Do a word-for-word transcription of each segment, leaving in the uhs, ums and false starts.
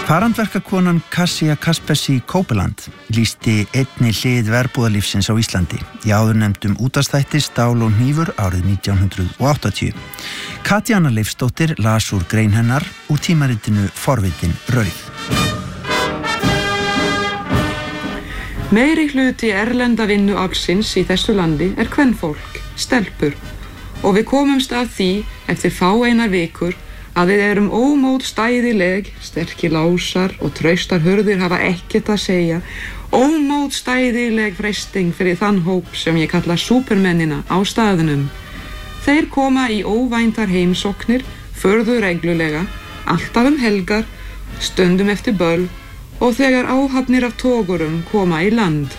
Farandverkakonan Kasia Kaspersi Copeland lýsti einni hlið verbúðalífsins á Íslandi í áðurnefndum útvarpsþætti Stál og hnífur árið nítján hundruð áttatíu. Katjana Leifsdóttir las úr grein hennar úr tímaritinu Forvitin rauð. Meiri hluti erlenda vinnuaflsins í þessu landi er kvenfólk, stelpur, og við komumst að því eftir fáeinar vikur að við erum ómótstæðileg, sterkir lásar og traustar hurðir hafa ekkert að segja, ómótstæðileg freisting fyrir þann hóp sem ég kalla súpermennina á staðnum. Þeir koma í óvæntar heimsóknir, furðu reglulega, alltaf um helgar, stundum eftir böll og þegar áhafnir af togurum koma í land.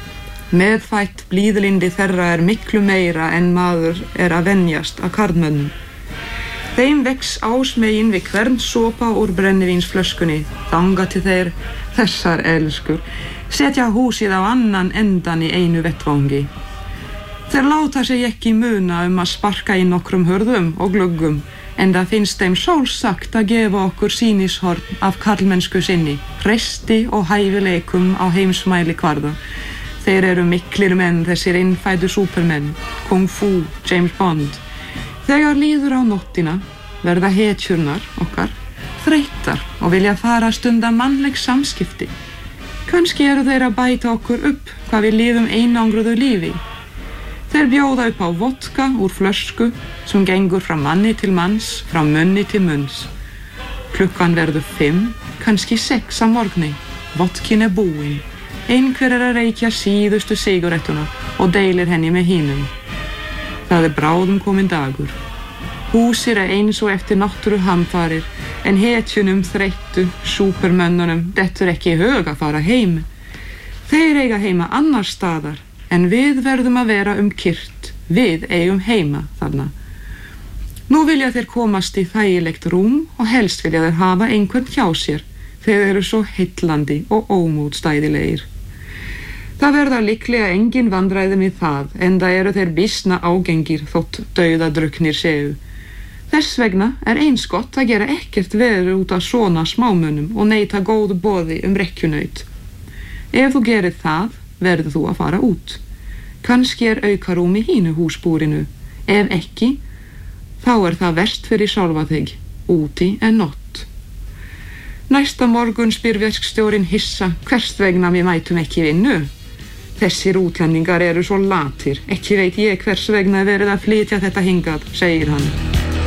Meðfætt blíðlindi þeirra er miklu meira en maður er að venjast að karlmönnum. Þeim vex ásmegin við hvern sopa úr brennivínsflöskunni, þangað til þeir, þessar elskur, setja húsið á annan endan í einu vettvangi. Þeir láta sig ekki muna um að sparka í nokkrum hurðum og gluggum, en það finnst þeim sjálfsagt að gefa okkur sýnishorn af karlmennsku sinni, hreysti og hæfileikum á heimsmæli kvarða. Þeir eru miklir menn, þessir innfæddu súpermenn, Kung Fu, James Bond. Þegar líður á nóttina verða hetjurnar okkar þreyttar og vilja fara að stunda mannleg samskipti. Kannski eru þeir að bæta okkur upp hvað við lifum einangruðu lífi. Þeir bjóða upp á vodka úr flösku sem gengur frá manni til manns, frá munni til munns. Klukkan verður fimm, kannski sex á morgni. Vodkin er búinn. Einhver er að reykja síðustu sígarettuna og deilir henni með hinum. Það er bráðum kominn dagur. Húsir er eins og eftir náttúru hamfarir, en hetjunum þreyttu súpermönnunum dettur ekki í hug að fara heim. Þeir eiga heima annar staðar, en við verðum að vera um kyrrt. Við eigum heima þarna. Nú vilja þeir komast í þægilegt rúm og helst vilja þeir hafa einhvern hjá sér. Þeir eru svo heillandi og ómótstæðilegir. Það verða líklega engin vandræði með það, enda eru þeir býsna ágengir þótt dauðadrukknir séu. Þess vegna er eins gott að gera ekkert veður út af svona smámunum og neita góðu boði um rekkjunaut. Ef þú gerir það, verður þú að fara út. Kannski er aukarúm í hínu húsbúrinu. Ef ekki, þá er það verst fyrir sjálfa þig. Úti er nótt. Næsta morgun spyr verkstjórinn hissa hvers vegna við mætum ekki vinnu. Þessir útlendingar eru svo latir, ekki veit ég hvers vegna verið að flytja þetta hingað, segir hann.